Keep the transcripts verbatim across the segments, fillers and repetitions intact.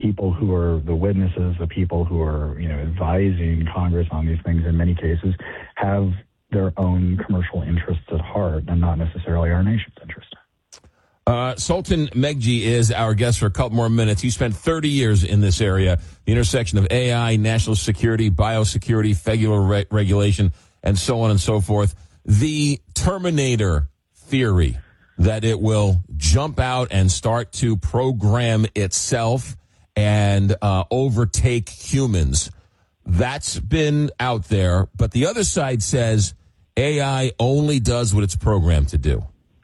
people who are the witnesses, the people who are, you know, advising Congress on these things in many cases have their own commercial interests at heart and not necessarily our nation's interest. Uh, Sultan Megji is our guest for a couple more minutes. He spent thirty years in this area, the intersection of A I, national security, biosecurity, federal re- regulation, and so on and so forth. The Terminator theory that it will jump out and start to program itself and uh, overtake humans, that's been out there. But the other side says A I only does what it's programmed to do.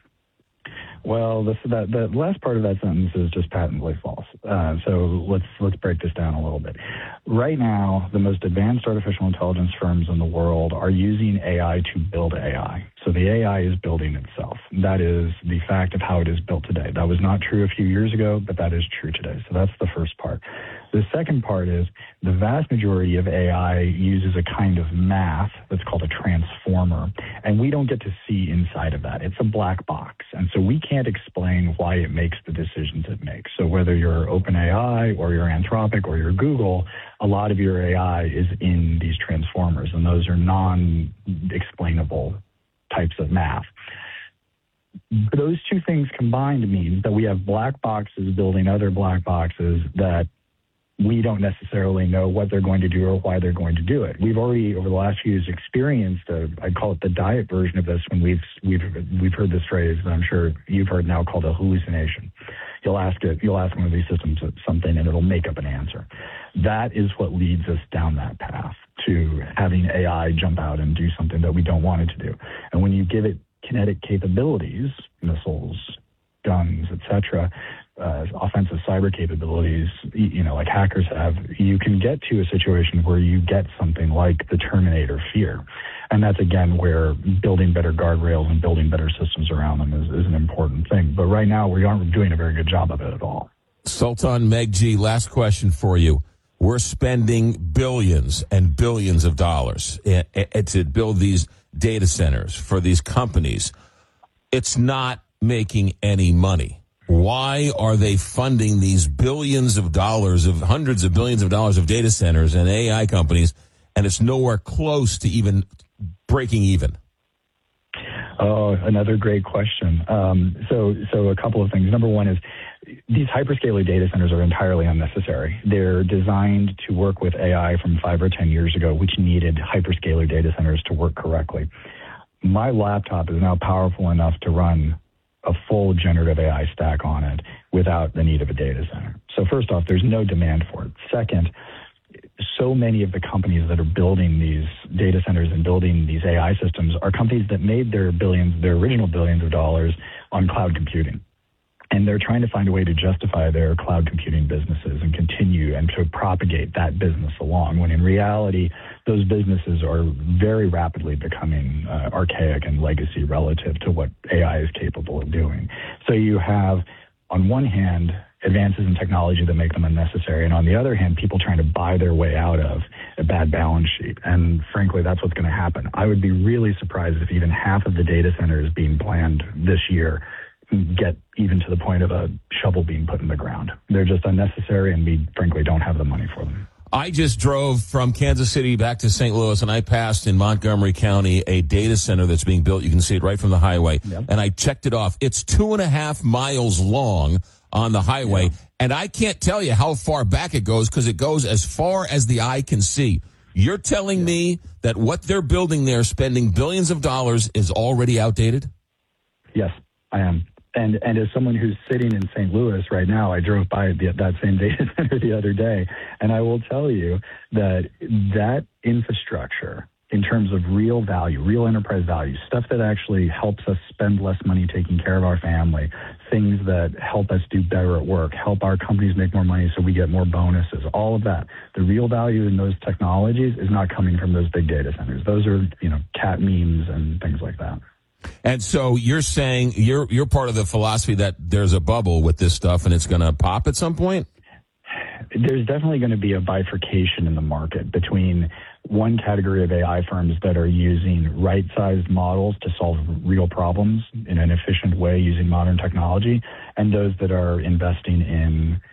Well, this, that, the last part of that sentence is just patently false. Uh, so let's let's break this down a little bit. Right now, the most advanced artificial intelligence firms in the world are using A I to build A I. So the A I is building itself. That is the fact of how it is built today. That was not true a few years ago, but that is true today. So that's the first part. The second part is the vast majority of A I uses a kind of math that's called a transformer, and we don't get to see inside of that. It's a black box, and so we can't explain why it makes the decisions it makes. So whether you're OpenAI or you're Anthropic or you're Google, a lot of your A I is in these transformers, and those are non-explainable types of math. Those two things combined means that we have black boxes building other black boxes that we don't necessarily know what they're going to do or why they're going to do it. We've already, over the last few years, experienced a, I call it the diet version of this, when we've we've we've heard this phrase that I'm sure you've heard now called a hallucination. You'll ask it, you'll ask one of these systems something, and it'll make up an answer. That is what leads us down that path to having A I jump out and do something that we don't want it to do. And when you give it kinetic capabilities, missiles, guns, et cetera, uh, offensive cyber capabilities, you know, like hackers have, you can get to a situation where you get something like the Terminator fear. And that's, again, where building better guardrails and building better systems around them is, is an important thing. But right now, we aren't doing a very good job of it at all. Sultan Megji, last question for you. We're spending billions and billions of dollars to build these data centers for these companies. It's not making any money. Why are they funding these billions of dollars, of hundreds of billions of dollars of data centers and A I companies, and it's nowhere close to even breaking even? Oh, another great question. Um, so, so a couple of things. Number one is these hyperscaler data centers are entirely unnecessary. They're designed to work with A I from five or ten years ago, which needed hyperscaler data centers to work correctly. My laptop is now powerful enough to run a full generative A I stack on it without the need of a data center. So first off, there's no demand for it. Second, so many of the companies that are building these data centers and building these A I systems are companies that made their billions, their original billions of dollars on cloud computing. And they're trying to find a way to justify their cloud computing businesses and continue and to propagate that business along, when in reality, those businesses are very rapidly becoming uh, archaic and legacy relative to what A I is capable of doing. So you have, on one hand, advances in technology that make them unnecessary, and on the other hand, people trying to buy their way out of a bad balance sheet. And frankly, that's what's going to happen. I would be really surprised if even half of the data centers being planned this year get even to the point of a shovel being put in the ground. They're just unnecessary, and we frankly don't have the money for them. I just drove from Kansas City back to Saint Louis, and I passed in Montgomery County a data center that's being built. You can see it right from the highway. Yep. And I checked it off. It's two and a half miles long on the highway, yeah. And I can't tell you how far back it goes because it goes as far as the eye can see. You're telling yeah. me that what they're building there, spending billions of dollars, is already outdated? Yes, I am. And and as someone who's sitting in Saint Louis right now, I drove by the, that same data center the other day, and I will tell you that that infrastructure, in terms of real value, real enterprise value, stuff that actually helps us spend less money taking care of our family, things that help us do better at work, help our companies make more money so we get more bonuses, all of that. The real value in those technologies is not coming from those big data centers. Those are, you know, cat memes and things like that. And so you're saying you're you're part of the philosophy that there's a bubble with this stuff and it's going to pop at some point? There's definitely going to be a bifurcation in the market between one category of A I firms that are using right-sized models to solve real problems in an efficient way using modern technology, and those that are investing in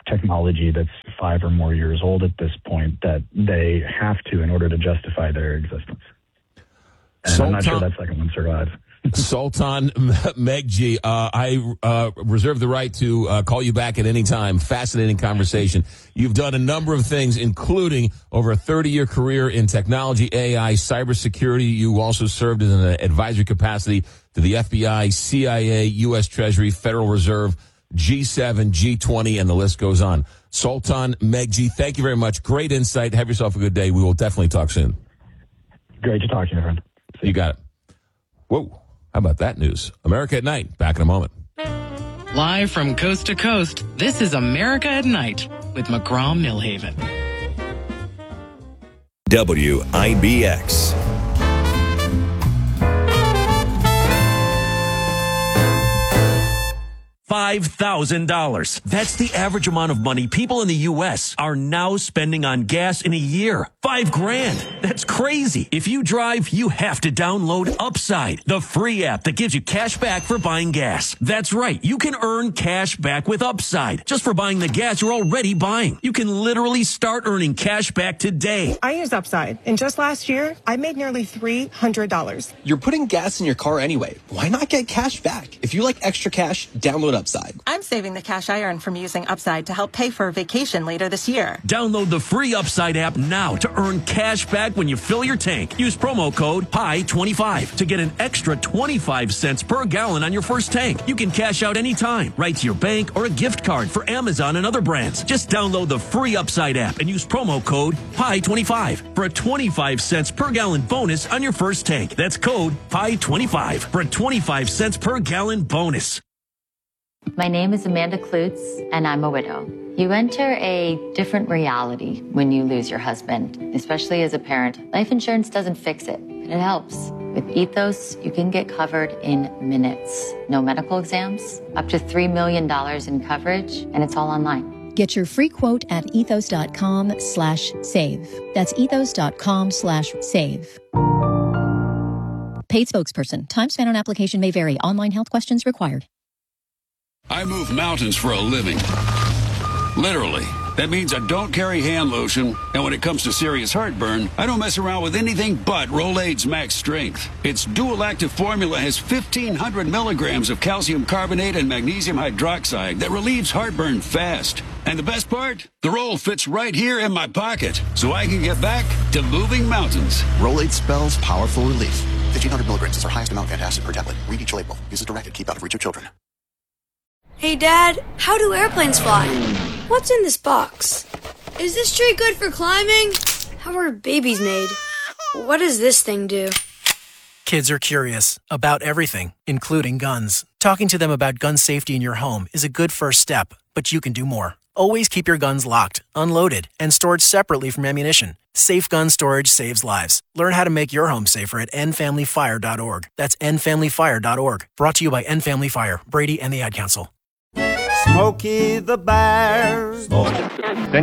technology that's five or more years old at this point that they have to in order to justify their existence. And Sultan, I'm not sure that second one survives. Sultan Meghji, uh, I uh, reserve the right to uh, call you back at any time. Fascinating conversation. You've done a number of things, including over a thirty-year career in technology, A I, cybersecurity. You also served in an advisory capacity to the F B I, C I A, U S Treasury, Federal Reserve, G seven, G twenty, and the list goes on. Sultan Meghji, thank you very much. Great insight. Have yourself a good day. We will definitely talk soon. Great to talk to you, friend. You got it. Whoa. How about that news? America at Night. Back in a moment. Live from coast to coast, this is America at Night with McGraw Millhaven. W I B X. five thousand dollars. That's the average amount of money people in the U S are now spending on gas in a year. Five grand. That's crazy. If you drive, you have to download Upside, the free app that gives you cash back for buying gas. That's right. You can earn cash back with Upside just for buying the gas you're already buying. You can literally start earning cash back today. I use Upside, and just last year, I made nearly three hundred dollars. You're putting gas in your car anyway. Why not get cash back? If you like extra cash, download Upside. I'm saving the cash I earn from using Upside to help pay for a vacation later this year. Download the free Upside app now to earn cash back when you fill your tank. Use promo code P I twenty-five to get an extra twenty-five cents per gallon on your first tank. You can cash out anytime, right to your bank or a gift card for Amazon and other brands. Just download the free Upside app and use promo code P I twenty-five for a twenty-five cents per gallon bonus on your first tank. That's code P I twenty-five for a twenty-five cents per gallon bonus. My name is Amanda Klutz, and I'm a widow. You enter a different reality when you lose your husband, especially as a parent. Life insurance doesn't fix it, but it helps. With Ethos, you can get covered in minutes. No medical exams, up to three million dollars in coverage, and it's all online. Get your free quote at ethos.com slash save. That's ethos.com slash save. Paid spokesperson. Time spent on application may vary. Online health questions required. I move mountains for a living. Literally. That means I don't carry hand lotion, and when it comes to serious heartburn, I don't mess around with anything but Rolaids Max Strength. Its dual-active formula has fifteen hundred milligrams of calcium carbonate and magnesium hydroxide that relieves heartburn fast. And the best part? The roll fits right here in my pocket, so I can get back to moving mountains. Rolaids spells powerful relief. fifteen hundred milligrams is our highest amount of antacid per tablet. Read each label. Use as directed. Keep out of reach of children. Hey, Dad, how do airplanes fly? What's in this box? Is this tree good for climbing? How are babies made? What does this thing do? Kids are curious about everything, including guns. Talking to them about gun safety in your home is a good first step, but you can do more. Always keep your guns locked, unloaded, and stored separately from ammunition. Safe gun storage saves lives. Learn how to make your home safer at end family fire dot org. That's end family fire dot org. Brought to you by End Family Fire, Brady, and the Ad Council. Smokey the Bear. Then